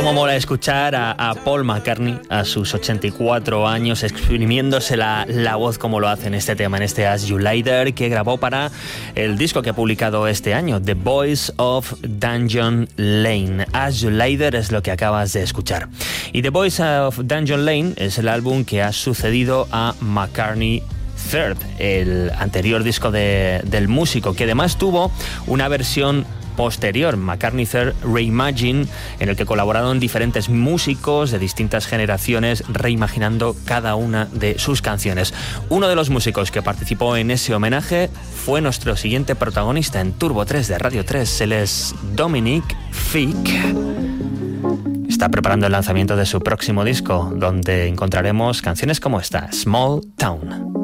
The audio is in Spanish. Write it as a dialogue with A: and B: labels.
A: Cómo mola escuchar a Paul McCartney a sus 84 años exprimiéndose la voz como lo hace en este tema, en este As You Lie There, que grabó para el disco que ha publicado este año, The Boys of Dungeon Lane. As You Lie There es lo que acabas de escuchar. Y The Boys of Dungeon Lane es el álbum que ha sucedido a McCartney Third, el anterior disco del músico, que además tuvo una versión posterior, McCartney Third Reimagine, en el que colaboraron diferentes músicos de distintas generaciones reimaginando cada una de sus canciones. Uno de los músicos que participó en ese homenaje fue nuestro siguiente protagonista en Turbo 3 de Radio 3. Él es Dominic Fick. Está preparando el lanzamiento de su próximo disco, donde encontraremos canciones como esta, Small Town.